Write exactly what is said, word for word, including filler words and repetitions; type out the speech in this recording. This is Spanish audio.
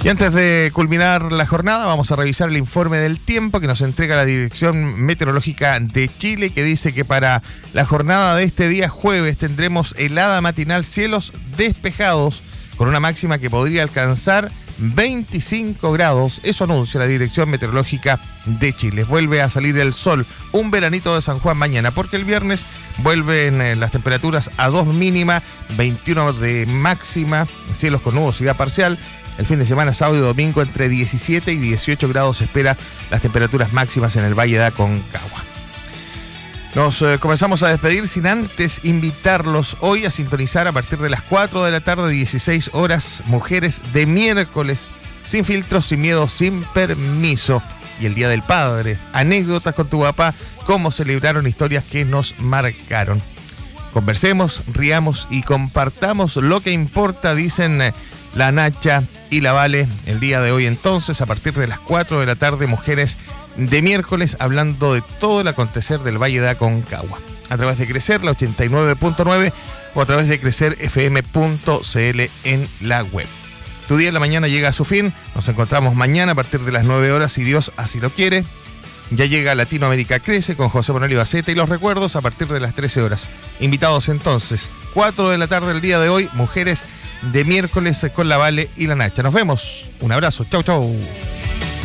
Y antes de culminar la jornada, vamos a revisar el informe del tiempo que nos entrega la Dirección Meteorológica de Chile, que dice que para la jornada de este día jueves tendremos helada matinal, cielos despejados, con una máxima que podría alcanzar veinticinco grados. Eso anuncia la Dirección Meteorológica de Chile. Vuelve a salir el sol, un veranito de San Juan mañana, porque el viernes vuelven las temperaturas a dos mínima, veintiuno de máxima, cielos con nubosidad parcial. El fin de semana, sábado y domingo, entre diecisiete y dieciocho grados se espera las temperaturas máximas en el Valle de Aconcagua. Nos eh, comenzamos a despedir sin antes invitarlos hoy a sintonizar a partir de las cuatro de la tarde, dieciséis horas, Mujeres de Miércoles, sin filtros, sin miedo, sin permiso. Y el Día del Padre, anécdotas con tu papá, cómo celebraron, historias que nos marcaron. Conversemos, riamos y compartamos lo que importa, dicen eh, la Nacha y la Vale el día de hoy. Entonces, a partir de las cuatro de la tarde, Mujeres de Miércoles, hablando de todo el acontecer del Valle de Aconcagua, a través de Crecer, la ochenta y nueve punto nueve, o a través de crecer f m punto c l en la web. Tu día en la mañana llega a su fin. Nos encontramos mañana a partir de las nueve horas, si Dios así lo quiere. Ya llega Latinoamérica Crece con José Manuel Ibaceta y los recuerdos a partir de las trece horas. Invitados entonces, cuatro de la tarde del día de hoy, Mujeres de Miércoles con la Vale y la Nacha. Nos vemos. Un abrazo. Chau, chau.